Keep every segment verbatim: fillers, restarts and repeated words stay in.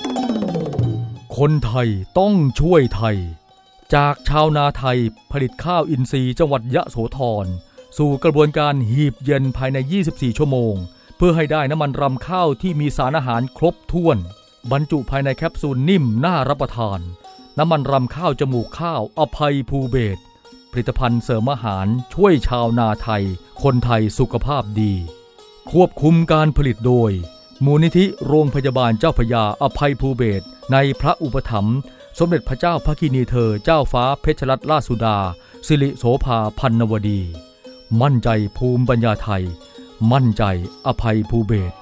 คนไทยต้องช่วยไทยจากชาวนาไทยผลิตข้าวอินทรีย์จังหวัดยะโสธรสู่กระบวนการหีบเย็นภายในยี่สิบสี่ชั่วโมงเพื่อให้ได้น้ำมันรำข้าวที่มีสารอาหารครบถ้วนบรรจุภายในแคปซูลนิ่มน่ารับประทานน้ำมันรำข้าวจมูกข้าวอภัยภูเบศรผลิตภัณฑ์เสริมอาหารช่วยชาวนาไทยคนไทยสุขภาพดีควบคุมการผลิตโดยมูลนิธิโรงพยาบาลเจ้าพระยาอภัยภูเบศรในพระอุปถัมภ์สมเด็จพระเจ้าพระกินีเธอเจ้าฟ้าเพชรรัตนราชสุดาสิริโสภาพันนวดีมั่นใจภูมิปัญญาไทยมั่นใจอภัยภูเบศร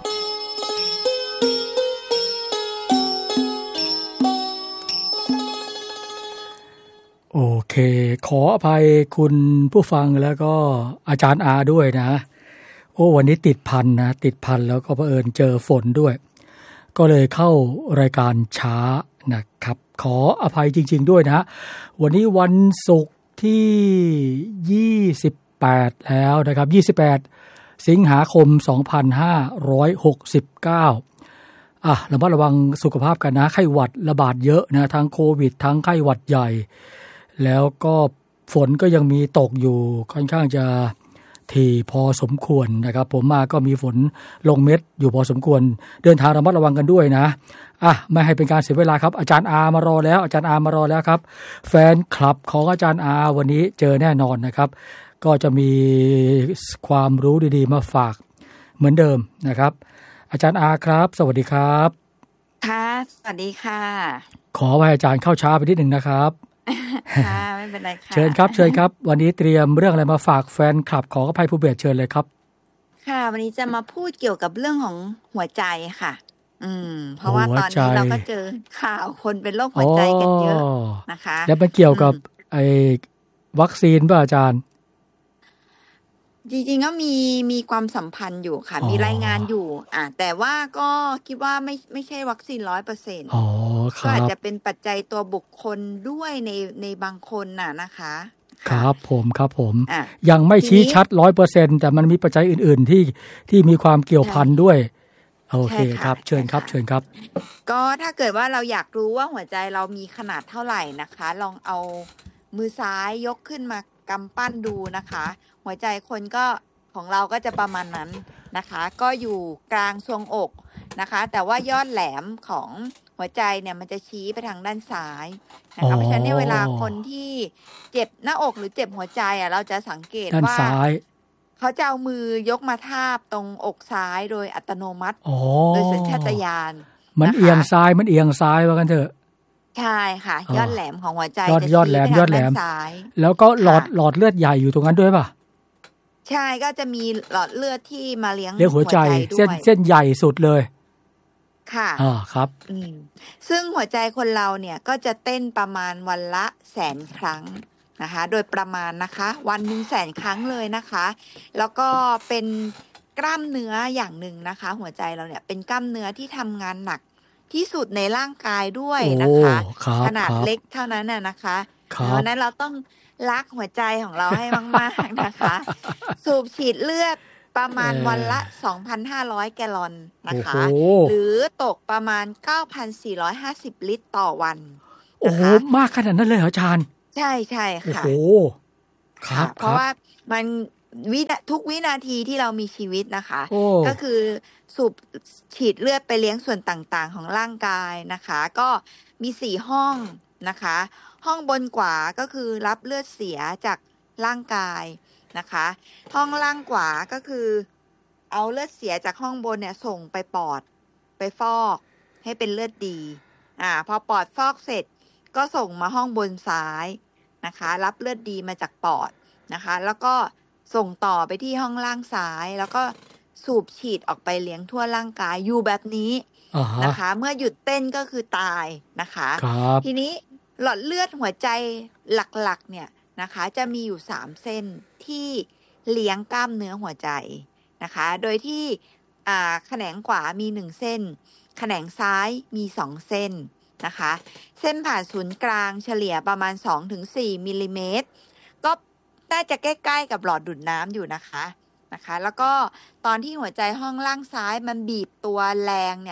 โอเคขออภัยคุณผู้ฟังแล้วก็อาจารย์อาด้วยนะโอ้วันนี้ติดพันนะติดพันแล้วก็เผอิญเจอฝนด้วยก็เลยเข้ารายการช้านะครับขออภัยจริงๆด้วยนะวันนี้วันศุกร์ที่ยี่สิบแปดแล้วนะครับยี่สิบแปดสิงหาคมสองพันห้าร้อยหกสิบเก้าอ่ะระมัดระวังสุขภาพกันนะไข้หวัดระบาดเยอะนะทั้งโควิดทั้งไข้หวัดใหญ่แล้วก็ฝนก็ยังมีตกอยู่ค่อนข้างจะที่พอสมควรนะครับผมมาก็มีฝนลงเม็ดอยู่พอสมควรเดินทางระมัดระวังกันด้วยนะอ่ะไม่ให้เป็นการเสียเวลาครับอาจารย์อามารอแล้วอาจารย์อามารอแล้วครับแฟนคลับของอาจารย์อาวันนี้เจอแน่นอนนะครับก็จะมีความรู้ดีๆมาฝากเหมือนเดิมนะครับอาจารย์อาครับสวัสดีครับค่ะสวัสดีค่ะขอให้อาจารย์เข้าช้าไปนิดนึงนะครับค่ะไม่เป็นไรค่ะเชิญครับเชิญครับวันนี้เตรียมเรื่องอะไรมาฝากแฟนคลับของอภัยภูเบศรเชิญเลยครับค่ะวันนี้จะมาพูดเกี่ยวกับเรื่องของหัวใจค่ะอืมเพราะว่าตอนนี้เราก็เจอข่าวคนเป็นโรคหัวใจกันเยอะนะคะแล้วมันเกี่ยวกับไอ้วัคซีนป่ะอาจารย์จริงๆก็มีมีความสัมพันธ์อยู่ค่ะมีรายงานอยู่อ่ะแต่ว่าก็คิดว่าไม่ไม่ใช่วัคซีน ร้อยเปอร์เซ็นต์อ๋อครับก็อาจจะเป็นปัจจัยตัวบุคคลด้วยในในบางคนน่ะนะคะครับผมครับผมยังไม่ชี้ชัด ร้อยเปอร์เซ็นต์ แต่มันมีปัจจัยอื่นๆที่ที่มีความเกี่ยวพันด้วยโอเคครับเชิญครับเชิญครับก็ถ้าเกิดว่าเราอยากรู้ว่าหัวใจเรามีขนาดเท่าไหร่นะคะลองเอามือซ้ายยกขึ้นมากำปั้นดูนะคะหัวใจคนก็ของเราก็จะประมาณนั้นนะคะก็อยู่กลางทรวงอกนะคะแต่ว่ายอดแหลมของหัวใจเนี่ยมันจะชี้ไปทางด้านซ้ายนะคะเพราะฉะนั้นในเวลาคนที่เจ็บหน้าอกหรือเจ็บหัวใจอ่ะเราจะสังเกตว่าเขาจะเอามือยกมาทาบตรงอกซ้ายโดยอัตโนมัติโดยสัญชาตญาณมันเอียงซ้ายมันเอียงซ้ายว่ากันเถอะใช่ค่ะยอดแหลมของหัวใจจะชี้ไปทางด้านซ้ายแล้วก็หลอดหลอดเลือดใหญ่อยู่ตรงนั้นด้วยป่ะใช่ก็จะมีหลอดเลือดที่มาเลี้ยงหัวใจเส้นเส้นใหญ่สุดเลยค่ะอ่าครับอืมซึ่งหัวใจคนเราเนี่ยก็จะเต้นประมาณวันละแสนครั้งนะคะโดยประมาณนะคะวันหนึ่งแสนครั้งเลยนะคะแล้วก็เป็นกล้ามเนื้ออย่างหนึ่งนะคะหัวใจเราเนี่ยเป็นกล้ามเนื้อที่ทำงานหนักที่สุดในร่างกายด้วยนะคะขนาดเล็กเท่านั้นน่ะนะคะเพราะนั้นเราต้องรักหัวใจของเราให้มากๆนะคะสูบฉีดเลือดประมาณวันละ สองพันห้าร้อย แกลลอนนะคะหรือตกประมาณ เก้าพันสี่ร้อยห้าสิบ ลิตรต่อวันโอ้โหมากขนาดนั้นเลยเหรออาจารย์ใช่ใช่ค่ะโอ้ครับเพราะว่ามันวิทุกวินาทีที่เรามีชีวิตนะคะก็คือสูบฉีดเลือดไปเลี้ยงส่วนต่างๆของร่างกายนะคะก็มีสี่ห้องนะคะห้องบนขวาก็คือรับเลือดเสียจากร่างกายนะคะห้องล่างขวาก็คือเอาเลือดเสียจากห้องบนเนี่ยส่งไปปอดไปฟอกให้เป็นเลือดดีอ่าพอปอดฟอกเสร็จก็ส่งมาห้องบนซ้ายนะคะรับเลือดดีมาจากปอดนะคะแล้วก็ส่งต่อไปที่ห้องล่างซ้ายแล้วก็สูบฉีดออกไปเลี้ยงทั่วร่างกายอยู่แบบนี้นะคะเมื่อหยุดเต้นก็คือตายนะคะทีนี้หลอดเลือดหัวใจหลักๆเนี่ยนะคะจะมีอยู่สามเส้นที่เลี้ยงกล้ามเนื้อหัวใจนะคะโดยที่อ่าแขนงขวามีหนึ่งเส้นแขนงซ้ายมีสองเส้นนะคะเส้นผ่านศูนย์กลางเฉลี่ยประมาณ สองถึงสี่ มิลลิเมตรก็น่าจะใกล้ๆกับหลอดดูดน้ำอยู่นะคะนะคะแล้วก็ตอนที่หัวใจห้องล่างซ้ายมันบีบตัวแรงเนี่ย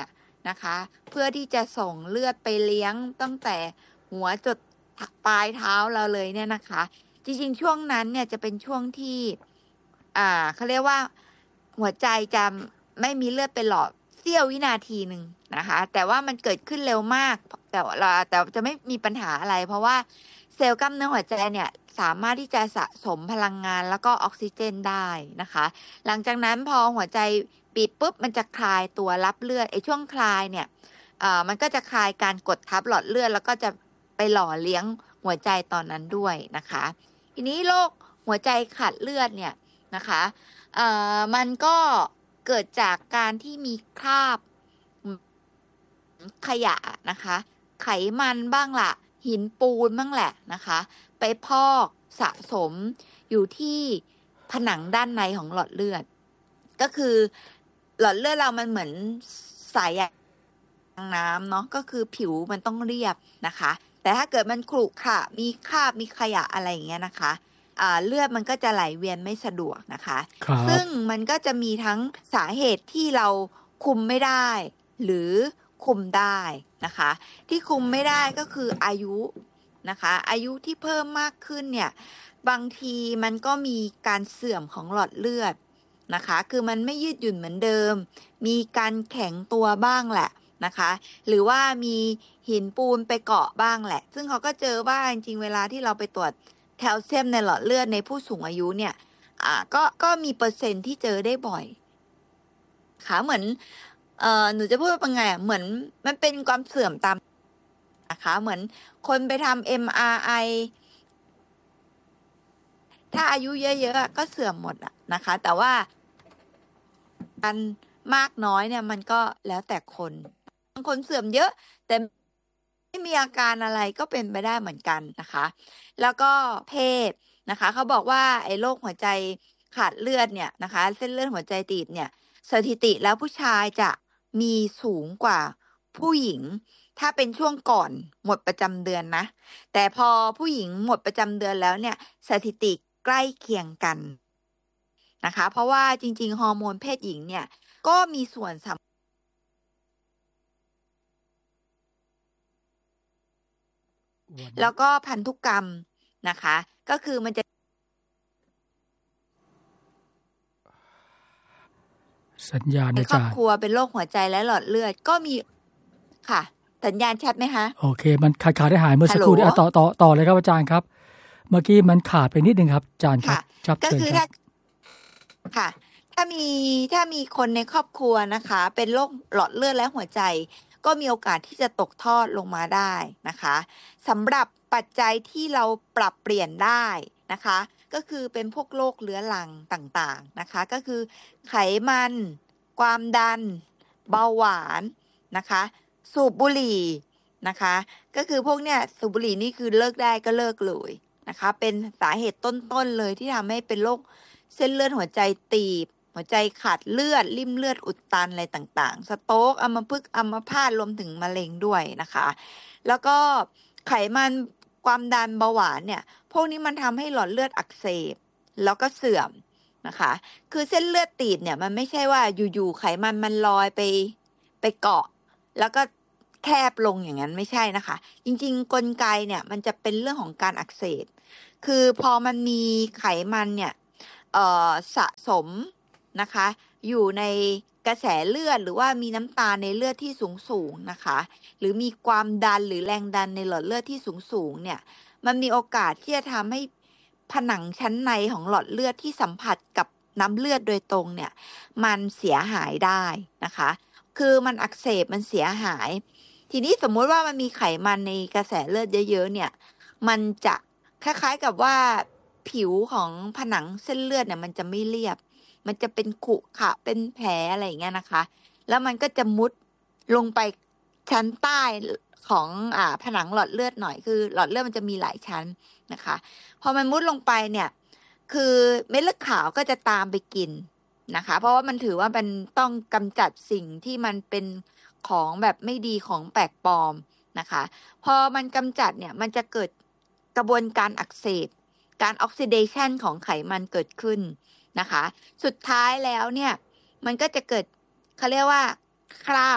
นะคะเพื่อที่จะส่งเลือดไปเลี้ยงตั้งแต่หัวจดปลายเท้าเราเลยเนี่ยนะคะจริงๆช่วงนั้นเนี่ยจะเป็นช่วงที่อ่าเขาเรียกว่าหัวใจจะไม่มีเลือดไปหล่อเสี้ยววินาทีหนึ่งนะคะแต่ว่ามันเกิดขึ้นเร็วมากแต่เราแต่จะไม่มีปัญหาอะไรเพราะว่าเซลล์กล้ามเนื้อหัวใจเนี่ยสามารถที่จะสะสมพลังงานแล้วก็ออกซิเจนได้นะคะหลังจากนั้นพอหัวใจบีบปุ๊บมันจะคลายตัวรับเลือดไอ้ช่วงคลายเนี่ยเอ่อมันก็จะคลายการกดทับหลอดเลือดแล้วก็จะไปหล่อเลี้ยงหัวใจตอนนั้นด้วยนะคะทีนี้โรคหัวใจขาดเลือดเนี่ยนะคะเอ่อมันก็เกิดจากการที่มีคราบขยะนะคะไขมันบ้างล่ะหินปูนบ้างแหละนะคะไปพอกสะสมอยู่ที่ผนังด้านในของหลอดเลือดก็คือหลอดเลือดเรามันเหมือนสายใยน้ำเนาะก็คือผิวมันต้องเรียบนะคะแต่ถ้าเกิดมันขรุขระมีคราบมีขยะอะไรอย่างเงี้ยนะคะอ่าเลือดมันก็จะไหลเวียนไม่สะดวกนะคะซึ่งมันก็จะมีทั้งสาเหตุที่เราคุมไม่ได้หรือคุมได้นะคะที่คุมไม่ได้ก็คืออายุนะคะอายุที่เพิ่มมากขึ้นเนี่ยบางทีมันก็มีการเสื่อมของหลอดเลือดนะคะคือมันไม่ยืดหยุ่นเหมือนเดิมมีการแข็งตัวบ้างแหละนะคะหรือว่ามีหินปูนไปเกาะบ้างแหละซึ่งเขาก็เจอว่าจริงๆเวลาที่เราไปตรวจแคลเซียมในหลอดเลือดในผู้สูงอายุเนี่ยอ่าก็ก็มีเปอร์เซ็นต์ที่เจอได้บ่อยค่ะเหมือนเอ่อหนูจะพูดว่าเป็นไงอ่ะเหมือนมันเป็นความเสื่อมตามนะคะเหมือนคนไปทำ เอ็ม อาร์ ไอ ถ้าอายุเยอะๆก็เสื่อมหมดอ่ะนะคะแต่ว่าอันมากน้อยเนี่ยมันก็แล้วแต่คนบางคนเสื่อมเยอะแต่ไม่มีอาการอะไรก็เป็นไปได้เหมือนกันนะคะแล้วก็เพศนะคะเขาบอกว่าไอ้โรคหัวใจขาดเลือดเนี่ยนะคะเส้นเลือดหัวใจตีบเนี่ยสถิติแล้วผู้ชายจะมีสูงกว่าผู้หญิงถ้าเป็นช่วงก่อนหมดประจำเดือนนะแต่พอผู้หญิงหมดประจำเดือนแล้วเนี่ยสถิติใกล้เคียงกันนะคะเพราะว่าจริงๆฮอร์โมนเพศหญิงเนี่ยก็มีส่วนสำคัญแล้วก็พันธุกรรมนะคะก็คือมันจะสัญญาณในครอบครัวเป็นโรคหัวใจและหลอดเลือดก็มีค่ะสัญญาณชัดไหมคะโอเคมันขาดขาดได้หายเมื่อสักครู่นี้ต่อต่อต่อเลยครับอาจารย์ครับเมื่อกี้มันขาดไปนิดนึงครับอาจารย์ครับก็คือถ้าค่ะถ้ามีถ้ามีคนในครอบครัวนะคะเป็นโรคหลอดเลือดและหัวใจก็มีโอกาสที่จะตกทอดลงมาได้นะคะสำหรับปัจจัยที่เราปรับเปลี่ยนได้นะคะก็คือเป็นพวกโรคเรื้อรังต่างๆนะคะก็คือไขมันความดันเบาหวานนะคะสูบบุหรี่นะคะก็คือพวกเนี้ยสูบบุหรี่นี่คือเลิกได้ก็เลิกเลยนะคะเป็นสาเหตุต้นๆเลยที่ทำให้เป็นโรคเส้นเลือดหัวใจตีบหัวใจขาดเลือดริ่มเลือดอุดตันอะไรต่างๆสโตรกอัมพฤกษ์อัมพาตรวมถึงมะเร็งด้วยนะคะแล้วก็ไขมันความดันเบาหวานเนี่ยพวกนี้มันทำให้หลอดเลือดอักเสบแล้วก็เสื่อมนะคะคือเส้นเลือดตีบเนี่ยมันไม่ใช่ว่าอยู่ๆไขมันมันลอยไปไปเกาะแล้วก็แคบลงอย่างนั้นไม่ใช่นะคะจริงๆกลไกเนี่ยมันจะเป็นเรื่องของการอักเสบคือพอมันมีไขมันเนี่ยเอ่อสะสมนะคะอยู่ในกระแสเลือดหรือว่ามีน้ำตาลในเลือดที่สูงๆนะคะหรือมีความดันหรือแรงดันในหลอดเลือดที่สูงๆเนี่ยมันมีโอกาสที่จะทำให้ผนังชั้นในของหลอดเลือดที่สัมผัสกับน้ำเลือดโดยตรงเนี่ยมันเสียหายได้นะคะคือมันอักเสบมันเสียหายทีนี้สมมุติว่ามันมีไขมันในกระแสเลือดเยอะๆเนี่ยมันจะคล้ายๆกับว่าผิวของผนังเส้นเลือดเนี่ยมันจะไม่เรียบมันจะเป็นขุขะเป็นแผลอะไรอย่างเงี้ยนะคะแล้วมันก็จะมุดลงไปชั้นใต้ของอ่าผนังหลอดเลือดหน่อยคือหลอดเลือดมันจะมีหลายชั้นนะคะพอมันมุดลงไปเนี่ยคือเม็ดเลือดขาวก็จะตามไปกินนะคะเพราะว่ามันถือว่ามันต้องกำจัดสิ่งที่มันเป็นของแบบไม่ดีของแปลกปลอมนะคะพอมันกำจัดเนี่ยมันจะเกิดกระบวนการอักเสบการออกซิเดชันของไขมันเกิดขึ้นนะคะสุดท้ายแล้วเนี่ยมันก็จะเกิดเขาเรียกว่าคราบ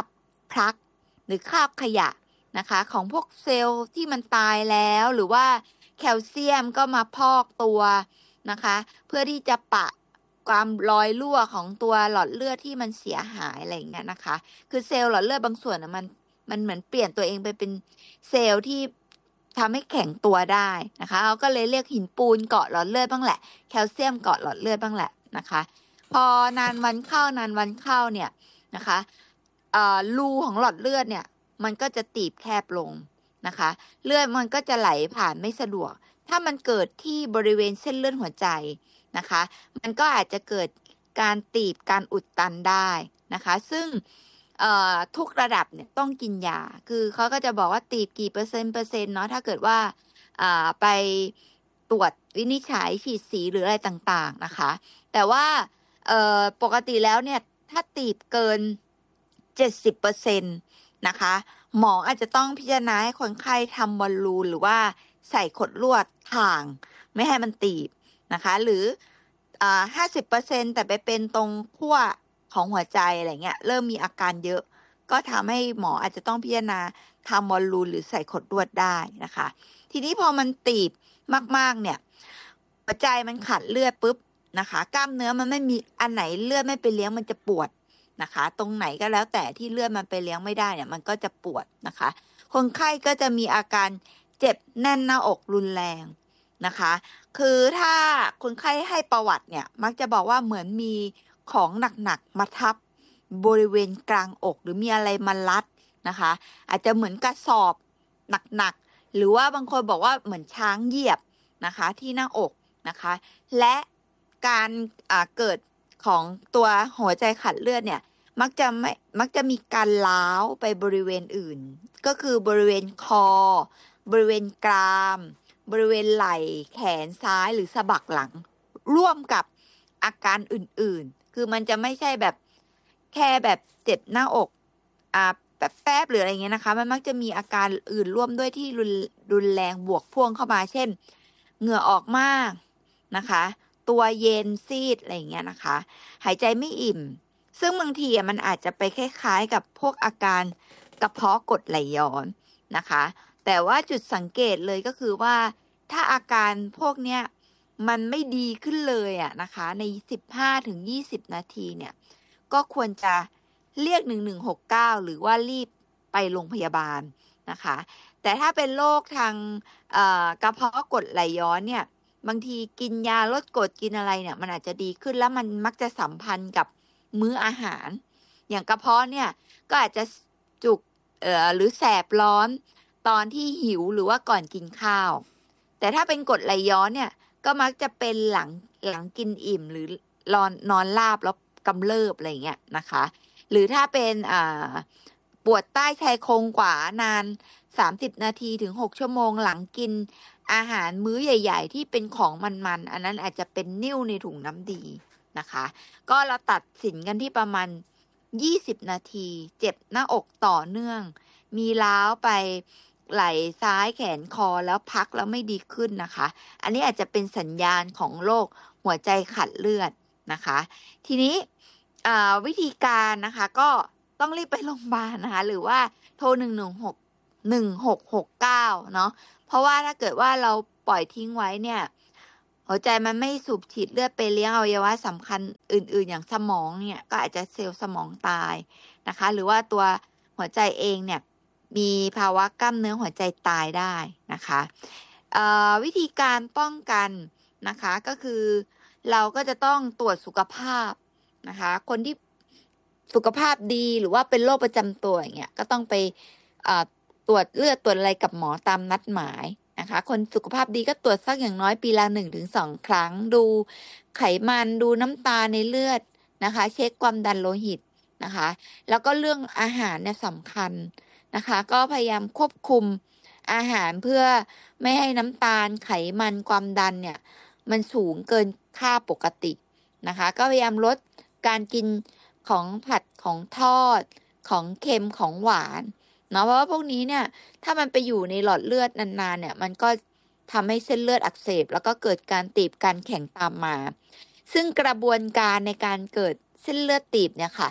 พลักหรือคราบขยะนะคะของพวกเซลล์ที่มันตายแล้วหรือว่าแคลเซียมก็มาพอกตัวนะคะเพื่อที่จะปะความรอยรั่วของตัวหลอดเลือดที่มันเสียหายอะไรอย่างเงี้ยนะคะคือเซลล์หลอดเลือดบางส่วนนะมันมันเหมือนเปลี่ยนตัวเองไปเป็นเซลล์ที่ทำให้แข็งตัวได้นะคะเขาก็เลยเรียกหินปูนเกาะหลอดเลือดบ้างแหละแคลเซียมเกาะหลอดเลือดบ้างแหละนะคะพอนานวันเข้านานวันเข้าเนี่ยนะคะรูของหลอดเลือดเนี่ยมันก็จะตีบแคบลงนะคะเลือดมันก็จะไหลผ่านไม่สะดวกถ้ามันเกิดที่บริเวณเส้นเลือดหัวใจนะคะมันก็อาจจะเกิดการตีบการอุดตันได้นะคะซึ่งทุกระดับเนี่ยต้องกินยาคือเขาก็จะบอกว่าตีบกี่เปอร์เซ็นต์เปอร์เซ็นต์เนาะถ้าเกิดว่าไปตรวจวินิจฉัยฉีดสีหรืออะไรต่างๆนะคะแต่ว่าปกติแล้วเนี่ยถ้าตีบเกิน เจ็ดสิบเปอร์เซ็นต์ นะคะหมออาจจะต้องพิจารณาให้คนไข้ทำบอลลูนหรือว่าใส่ขดลวดถ่างไม่ให้มันตีบนะคะหรืออ่า ห้าสิบเปอร์เซ็นต์ แต่ไปเป็นตรงขั้วของหัวใจอะไรเงี้ยเริ่มมีอาการเยอะก็ทำให้หมออาจจะต้องพิจารณาทำบอลลูนหรือใส่ขดลวดได้นะคะทีนี้พอมันตีบมากๆเนี่ยหัวใจมันขาดเลือดปุ๊บนะคะกล้ามเนื้อมันไม่มีอันไหนเลือดไม่ไปเลี้ยงมันจะปวดนะคะตรงไหนก็แล้วแต่ที่เลือดมันไปเลี้ยงไม่ได้เนี่ยมันก็จะปวดนะคะคนไข้ก็จะมีอาการเจ็บแน่นหน้าอกรุนแรงนะคะคือถ้าคนไข้ให้ประวัติเนี่ยมักจะบอกว่าเหมือนมีของหนักๆมาทับบริเวณกลางอกหรือมีอะไรมารัดนะคะอาจจะเหมือนกระสอบหนักๆหรือว่าบางคนบอกว่าเหมือนช้างเหยียบนะคะที่หน้าอกนะคะและการเกิดของตัวหัวใจขาดเลือดเนี่ยมักจะไม่มักจะมีการล้าวไปบริเวณอื่นก็คือบริเวณคอบริเวณกรามบริเวณไหล่แขนซ้ายหรือสะบักหลังร่วมกับอาการอื่นๆคือมันจะไม่ใช่แบบแค่แบบเจ็บหน้าอกอ่าแบบแป๊บหรืออะไรเงี้ยนะคะมันมักจะมีอาการอื่นร่วมด้วยที่รุนรุนแรงบวกพ่วงเข้ามาเช่นเหงื่อออกมากนะคะตัวเย็นซีดอะไรเงี้ยนะคะหายใจไม่อิ่มซึ่งบางทีมันอาจจะไปคล้ายๆกับพวกอาการกระเพาะกรดไหลย้อนนะคะแต่ว่าจุดสังเกตเลยก็คือว่าถ้าอาการพวกเนี้ยมันไม่ดีขึ้นเลยอ่ะนะคะใน สิบห้าถึงยี่สิบ นาทีเนี่ยก็ควรจะเรียกหนึ่งหนึ่งหกเก้าหรือว่ารีบไปโรงพยาบาลนะคะแต่ถ้าเป็นโรคทางกระเพาะกรดไหลย้อนเนี่ยบางทีกินยาลดกรดกินอะไรเนี่ยมันอาจจะดีขึ้นแล้วมันมักจะสัมพันธ์กับมื้ออาหารอย่างกระเพาะเนี่ยก็อาจจะจุกเอ่อหรือแสบร้อนตอนที่หิวหรือว่าก่อนกินข้าวแต่ถ้าเป็นกรดไหลย้อนเนี่ยก็มักจะเป็นหลังหลังกินอิ่มหรือนอนนอนราบแล้วกำเริบอะไรเงี้ยนะคะหรือถ้าเป็นอ่าปวดใต้ชายโครงขวานานสามสิบนาทีถึงหกชั่วโมงหลังกินอาหารมื้อใหญ่ๆที่เป็นของมันๆอันนั้นอาจจะเป็นนิ่วในถุงน้ำดีนะคะก็เราตัดสินกันที่ประมาณยี่สิบนาทีเจ็บหน้าอกต่อเนื่องมีล้าวไปไหล่ซ้ายแขนคอแล้วพักแล้วไม่ดีขึ้นนะคะอันนี้อาจจะเป็นสัญญาณของโรคหัวใจขาดเลือดนะคะทีนี้วิธีการนะคะก็ต้องรีบไปโรงพยาบาลนะคะหรือว่าโทรหนึ่งหนึ่งหก หนึ่งหกหกเก้าเนาะเพราะว่าถ้าเกิดว่าเราปล่อยทิ้งไว้เนี่ยหัวใจมันไม่สูบฉีดเลือดไปเลี้ยงอวัยวะสำคัญอื่นๆอย่างสมองเนี่ยก็อาจจะเซลล์สมองตายนะคะหรือว่าตัวหัวใจเองเนี่ยมีภาวะกล้ามเนื้อหัวใจตายได้นะคะวิธีการป้องกันนะคะก็คือเราก็จะต้องตรวจสุขภาพนะคะคนที่สุขภาพดีหรือว่าเป็นโรคประจำตัวอย่างเงี้ยก็ต้องไปตรวจเลือดตรวจอะไรกับหมอตามนัดหมายนะคะคนสุขภาพดีก็ตรวจสักอย่างน้อยปีละ หนึ่งถึงสอง ครั้งดูไขมันดูน้ำตาลในเลือดนะคะเช็คความดันโลหิตนะคะแล้วก็เรื่องอาหารเนี่ยสำคัญนะคะก็พยายามควบคุมอาหารเพื่อไม่ให้น้ำตาลไขมันความดันเนี่ยมันสูงเกินค่าปกตินะคะก็พยายามลดการกินของผัดของทอดของเค็มของหวานเนาะเพราะว่าพวกนี้เนี่ยถ้ามันไปอยู่ในหลอดเลือดนานๆเนี่ยมันก็ทำให้เส้นเลือดอักเสบแล้วก็เกิดการตีบการแข็งตามมาซึ่งกระบวนการในการเกิดเส้นเลือดตีบเนี่ยค่ะ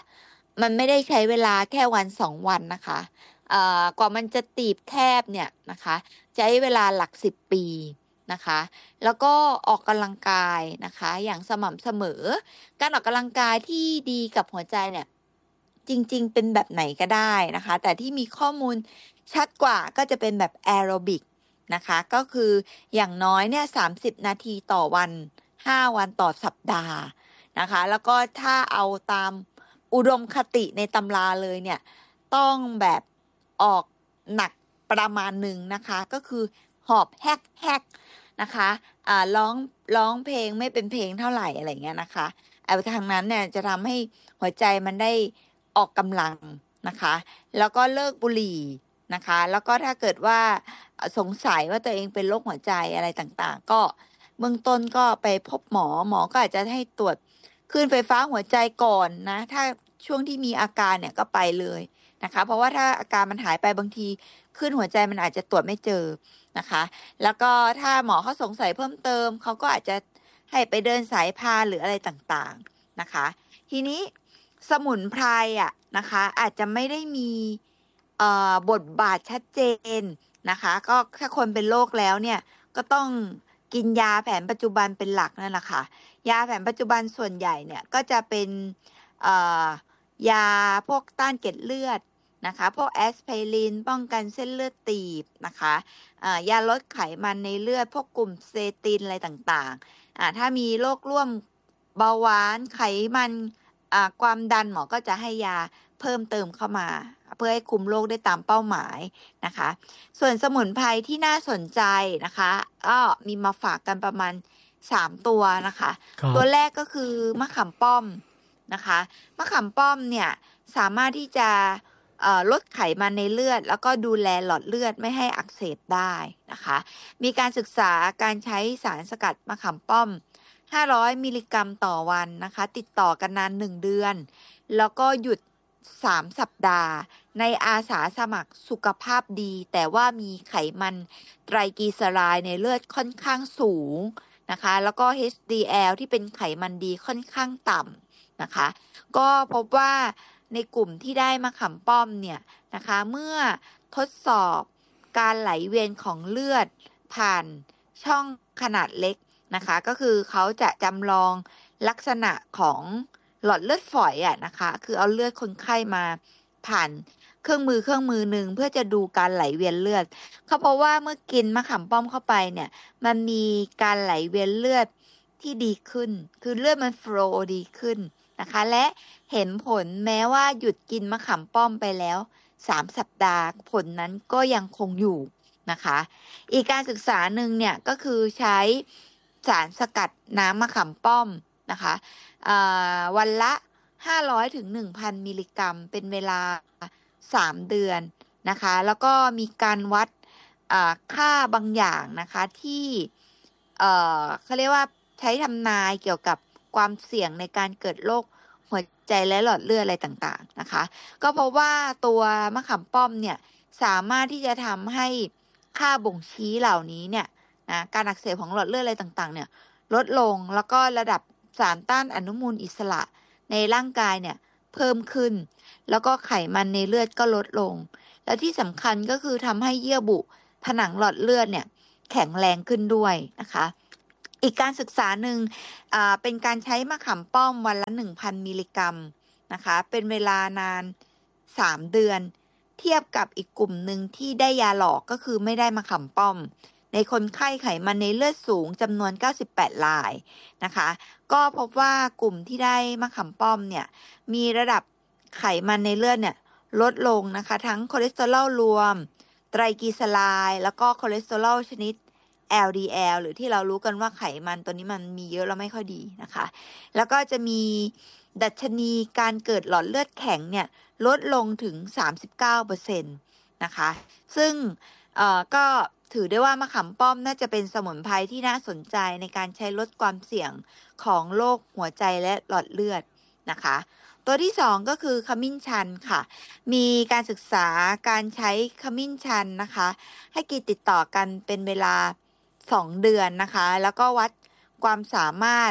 มันไม่ได้ใช้เวลาแค่วันสองวันนะคะเอ่อกว่ามันจะตีบแคบเนี่ยนะคะใช้เวลาหลักสิบปีนะคะแล้วก็ออกกำลังกายนะคะอย่างสม่ำเสมอการออกกำลังกายที่ดีกับหัวใจเนี่ยจริงๆเป็นแบบไหนก็ได้นะคะแต่ที่มีข้อมูลชัดกว่าก็จะเป็นแบบแอโรบิกนะคะก็คืออย่างน้อยเนี่ยสามสิบนาทีต่อวันห้าวันต่อสัปดาห์นะคะแล้วก็ถ้าเอาตามอุดมคติในตำราเลยเนี่ยต้องแบบออกหนักประมาณหนึ่งนะคะก็คือหอบแฮกแฮกนะคะอ่าร้องร้องเพลงไม่เป็นเพลงเท่าไหร่อะไรเงี้ยนะคะเอาทางนั้นเนี่ยจะทำให้หัวใจมันได้ออกกำลังนะคะแล้วก็เลิกบุหรี่นะคะแล้วก็ถ้าเกิดว่าสงสัยว่าตัวเองเป็นโรคหัวใจอะไรต่างๆก็เบื้องต้นก็ไปพบหมอหมอก็อาจจะให้ตรวจคลื่นไฟฟ้าหัวใจก่อนนะถ้าช่วงที่มีอาการเนี่ยก็ไปเลยนะคะเพราะว่าถ้าอาการมันหายไปบางทีคลื่นหัวใจมันอาจจะตรวจไม่เจอนะคะแล้วก็ถ้าหมอเขาสงสัยเพิ่มเติมเขาก็อาจจะให้ไปเดินสายพานหรืออะไรต่างๆนะคะทีนี้สมุนไพรอ่ะนะคะอาจจะไม่ได้มีเอ่อบทบาทชัดเจนนะคะก็ถ้าคนเป็นโรคแล้วเนี่ยก็ต้องกินยาแผนปัจจุบันเป็นหลักนั่นแหละค่ะยาแผนปัจจุบันส่วนใหญ่เนี่ยก็จะเป็นเอ่อยาพวกต้านเกล็ดเลือดนะคะพวกแอสไพรินป้องกันเส้นเลือดตีบนะคะอ่ายาลดไขมันในเลือดพวกกลุ่มเซตินอะไรต่างๆอ่าถ้ามีโรคร่วมเบาหวานไขมันอ่าความดันหมอก็จะให้ยาเพิ่มเติมเข้ามาเพื่อให้คุมโรคได้ตามเป้าหมายนะคะส่วนสมุนไพรที่น่าสนใจนะคะก็มีมาฝากกันประมาณสามตัวนะคะตัวแรกก็คือมะขามป้อมนะคะมะขามป้อมเนี่ยสามารถที่จะลดไขมันในเลือดแล้วก็ดูแลหลอดเลือดไม่ให้อักเสบได้นะคะมีการศึกษาการใช้สารสกัดมะขามป้อมห้าร้อยมิลลิกรัมต่อวันนะคะติดต่อกันนานหนึ่งเดือนแล้วก็หยุดสามสัปดาห์ในอาสาสมัครสุขภาพดีแต่ว่ามีไขมันไตรกลีเซอไรด์ในเลือดค่อนข้างสูงนะคะแล้วก็ เอช ดี แอล ที่เป็นไขมันดีค่อนข้างต่ำนะคะก็พบว่าในกลุ่มที่ได้มะขามป้อมเนี่ยนะคะเมื่อทดสอบการไหลเวียนของเลือดผ่านช่องขนาดเล็กนะคะก็คือเขาจะจำลองลักษณะของหลอดเลือดฝอยอ่ะนะคะคือเอาเลือดคนไข้มาผ่านเครื่องมือเครื่องมือหนึ่งเพื่อจะดูการไหลเวียนเลือดเขาเพราะว่าเมื่อกินมะขามป้อมเข้าไปเนี่ยมันมีการไหลเวียนเลือดที่ดีขึ้นคือเลือดมันโฟลว์ดีขึ้นนะคะและเห็นผลแม้ว่าหยุดกินมะขามป้อมไปแล้วสามสัปดาห์ผลนั้นก็ยังคงอยู่นะคะอีกการศึกษาหนึ่งเนี่ยก็คือใช้สารสกัดน้ำมะขามป้อมนะคะวันละห้าร้อยถึง หนึ่งพัน มิลลิกรัมเป็นเวลาสามเดือนนะคะแล้วก็มีการวัดค่าบางอย่างนะคะที่เอ่อเขาเรียกว่าใช้ทำนายเกี่ยวกับความเสี่ยงในการเกิดโรคหัวใจและหลอดเลือดอะไรต่างๆนะคะก็เพราะว่าตัวมะขามป้อมเนี่ยสามารถที่จะทำให้ค่าบ่งชี้เหล่านี้เนี่ยนะการอักเสบของหลอดเลือดอะไรต่างๆเนี่ยลดลงแล้วก็ระดับสารต้านอนุมูลอิสระในร่างกายเนี่ยเพิ่มขึ้นแล้วก็ไขมันในเลือดก็ลดลงและที่สำคัญก็คือทำให้เยื่อบุผนังหลอดเลือดเนี่ยแข็งแรงขึ้นด้วยนะคะอีกการศึกษาหนึ่งอ่าเป็นการใช้มะขามป้อมวันละ หนึ่งพัน มิลลิกรัมนะคะเป็นเวลานานสามเดือนเทียบกับอีกกลุ่มหนึ่งที่ได้ยาหลอกก็คือไม่ได้มะขามป้อมในคนไข้ไขมันในเลือดสูงจำนวนเก้าสิบแปดรายนะคะก็พบว่ากลุ่มที่ได้มะขามป้อมเนี่ยมีระดับไขมันในเลือดเนี่ยลดลงนะคะทั้งคอเลสเตอรอลรวมไตรกลีเซอไรด์แล้วก็คอเลสเตอรอลชนิด แอล ดี แอล หรือที่เรารู้กันว่าไขมันตัวนี้มันมีเยอะแล้วไม่ค่อยดีนะคะแล้วก็จะมีดัชนีการเกิดหลอดเลือดแข็งเนี่ยลดลงถึง สามสิบเก้าเปอร์เซ็นต์ นะคะซึ่งเอ่อก็ถือได้ว่ามะขามป้อมน่าจะเป็นสมุนไพรที่น่าสนใจในการใช้ลดความเสี่ยงของโรคหัวใจและหลอดเลือดนะคะตัวที่สองก็คือขมิ้นชันค่ะมีการศึกษาการใช้ขมิ้นชันนะคะให้กินติดต่อกันเป็นเวลาสองเดือนนะคะแล้วก็วัดความสามารถ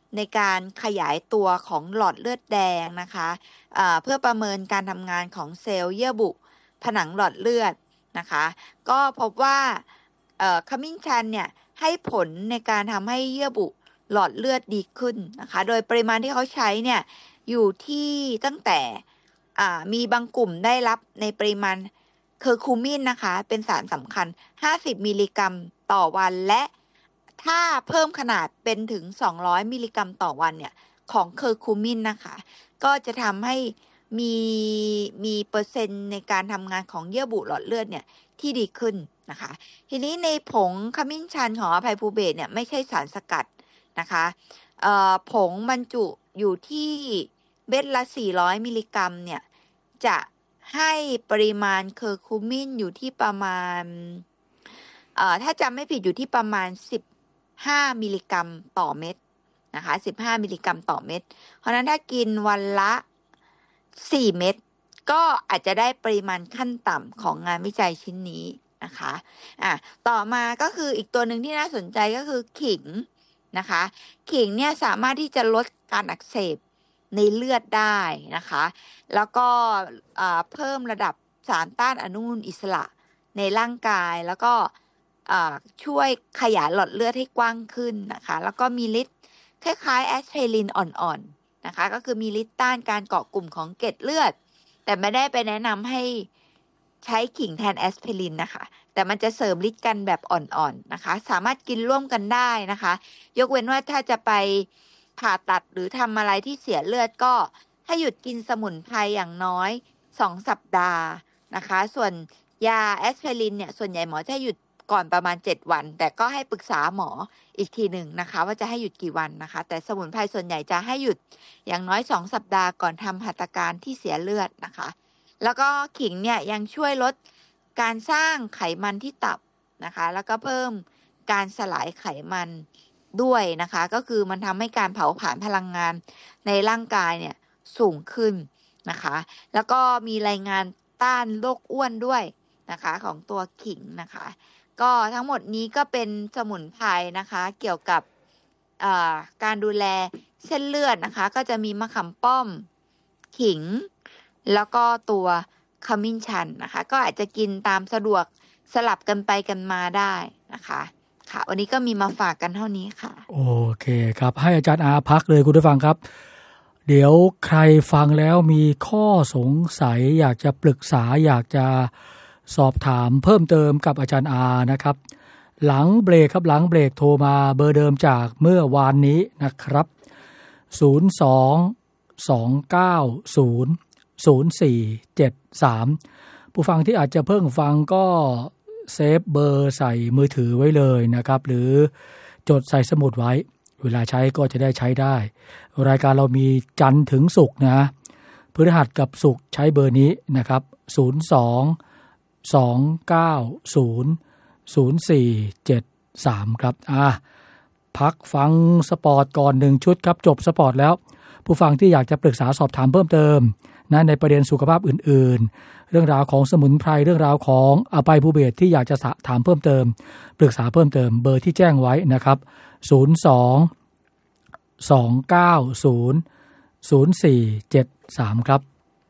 ในการขยายตัวของหลอดเลือดแดงนะคะเอ่อเพื่อประเมินการทำงานของเซลล์เยื่อบุผนังหลอดเลือดนะคะก็พบว่าเอ่อขมิ้นชันเนี่ยให้ผลในการทำให้เยื่อบุหลอดเลือดดีขึ้นนะคะโดยปริมาณที่เขาใช้เนี่ยอยู่ที่ตั้งแต่อ่ามีบางกลุ่มได้รับในปริมาณเคอร์คูมินนะคะเป็นสารสำคัญห้าสิบมิลลิกรัมต่อวันและถ้าเพิ่มขนาดเป็นถึงสองร้อยมิลลิกรัมต่อวันเนี่ยของเคอร์คูมินนะคะก็จะทำให้มีมีเปอร์เซ็นต์ในการทำงานของเยื่อบุหลอดเลือดเนี่ยที่ดีขึ้นนะคะทีนี้ในผงขมิ้นชันของอภัยภูเบศเนี่ยไม่ใช่สารสกัดนะคะเอ่อผงบรรจุอยู่ที่เม็ดละสี่ร้อยมิลลิกรัมเนี่ยจะให้ปริมาณเคอร์คูมินอยู่ที่ประมาณเอ่อถ้าจำไม่ผิดอยู่ที่ประมาณสิบห้ามิลลิกรัมต่อเม็ดนะคะสิบห้ามิลลิกรัมต่อเม็ดเพราะนั้นถ้ากินวันละสี่เม็ดก็อาจจะได้ปริมาณขั้นต่ำของงานวิจัยชิ้นนี้นะคะอ่ะต่อมาก็คืออีกตัวหนึ่งที่น่าสนใจก็คือขิงนะคะขิงเนี่ยสามารถที่จะลดการอักเสบในเลือดได้นะคะแล้วก็เพิ่มระดับสารต้านอนุมูลอิสระในร่างกายแล้วก็ช่วยขยายหลอดเลือดให้กว้างขึ้นนะคะแล้วก็มีฤทธิ์คล้ายๆแอสไพรินอ่อนๆนะคะก็คือมีฤทธิ์ต้านการเกาะกลุ่มของเกล็ดเลือดแต่ไม่ได้ไปแนะนำให้ใช้ขิงแทนแอสไพรินนะคะแต่มันจะเสริมฤทธิ์กันแบบอ่อนๆนะคะสามารถกินร่วมกันได้นะคะยกเว้นว่าถ้าจะไปผ่าตัดหรือทำอะไรที่เสียเลือดก็ให้หยุดกินสมุนไพรอย่างน้อยสองสัปดาห์นะคะส่วนยาแอสไพรินเนี่ยส่วนใหญ่หมอจะหยุดก่อนประมาณเจ็ดวันแต่ก็ให้ปรึกษาหมออีกทีหนึ่งนะคะว่าจะให้หยุดกี่วันนะคะแต่สมุนไพรส่วนใหญ่จะให้หยุดอย่างน้อยสองสัปดาห์ก่อนทำหัตถการที่เสียเลือดนะคะแล้วก็ขิงเนี่ยยังช่วยลดการสร้างไขมันที่ตับนะคะแล้วก็เพิ่มการสลายไขมันด้วยนะคะก็คือมันทำให้การเผาผลาญพลังงานในร่างกายเนี่ยสูงขึ้นนะคะแล้วก็มีรายงานต้านโรคอ้วนด้วยนะคะของตัวขิงนะคะก็ทั้งหมดนี้ก็เป็นสมุนไพรนะคะเกี่ยวกับการดูแลเส้นเลือดนะคะก็จะมีมะขามป้อมขิงแล้วก็ตัวขมิ้นชันนะคะก็อาจจะกินตามสะดวกสลับกันไปกันมาได้นะคะค่ะวันนี้ก็มีมาฝากกันเท่านี้ค่ะโอเคครับให้อาจารย์อาพักเลยคุณผู้ฟังครับเดี๋ยวใครฟังแล้วมีข้อสงสัยอยากจะปรึกษาอยากจะสอบถามเพิ่มเติมกับอาจารย์อานะครับหลังเบรกครับหลังเบรกโทรมาเบอร์เดิมจากเมื่อวานนี้นะครับศูนย์ สอง สอง เก้า ศูนย์ ศูนย์ สี่ เจ็ด สามผู้ฟังที่อาจจะเพิ่งฟังก็เซฟเบอร์ใส่มือถือไว้เลยนะครับหรือจดใส่สมุดไว้เวลาใช้ก็จะได้ใช้ได้รายการเรามีจันทร์ถึงศุกร์นะพฤหัสกับศุกร์ใช้เบอร์นี้นะครับศูนย์ สอง สอง เก้า ศูนย์ ศูนย์ สี่ เจ็ด สามครับอ่ะพักฟังสปอร์ตก่อนหนึ่งชุดครับจบสปอร์ตแล้วผู้ฟังที่อยากจะปรึกษาสอบถามเพิ่มเติมนะในประเด็นสุขภาพอื่นๆเรื่องราวของสมุนไพรเรื่องราวของอภัยภูเบศรที่อยากจะถามเพิ่มเติมปรึกษาเพิ่มเติมเบอร์ที่แจ้งไว้นะครับศูนย์ สอง สอง เก้า ศูนย์ ศูนย์ สี่ เจ็ด สามครับ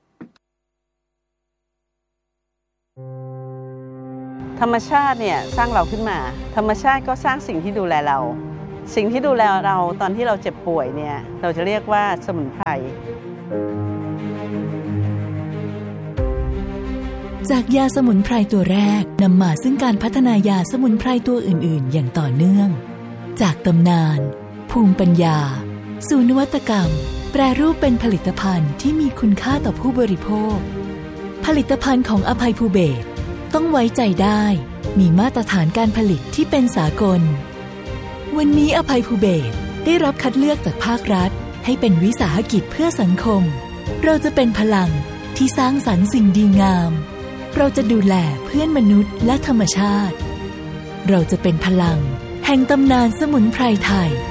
ธรรมชาติเนี่ยสร้างเราขึ้นมาธรรมชาติก็สร้างสิ่งที่ดูแลเราสิ่งที่ดูแลเราตอนที่เราเจ็บป่วยเนี่ยเราจะเรียกว่าสมุนไพรจากยาสมุนไพรตัวแรกนำมาซึ่งการพัฒนายาสมุนไพรตัวอื่นๆอย่างต่อเนื่องจากตำนานภูมิปัญญาสู่นวัตกรรมแปรรูปเป็นผลิตภัณฑ์ที่มีคุณค่าต่อผู้บริโภคผลิตภัณฑ์ของอภัยภูเบศรต้องไว้ใจได้มีมาตรฐานการผลิตที่เป็นสากลวันนี้อภัยภูเบศรได้รับคัดเลือกจากภาครัฐให้เป็นวิสาหกิจเพื่อสังคมเราจะเป็นพลังที่สร้างสรรค์สิ่งดีงามเราจะดูแลเพื่อนมนุษย์และธรรมชาติเราจะเป็นพลังแห่งตำนานสมุนไพรไทย